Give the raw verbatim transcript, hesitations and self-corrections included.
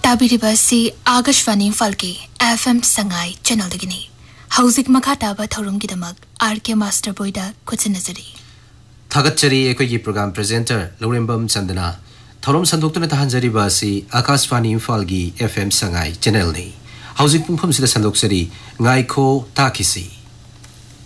ताबिरिबासी आकाशवाणी इम्फाल की FM Sangai channel दगिनी हौजिक मखा ताबा थौरम गिदमक R K master बोयदा खुचनजरी थगतचरी एकोई programme presenter लौरेंबम Chandana थौरम संदोक्तुना तहंजरिबासी Akashvani Imphal की एफएम संगाई चैनल ने हौजिक पुंफम सिदा संदोक्सरी गायखो ताकिसी।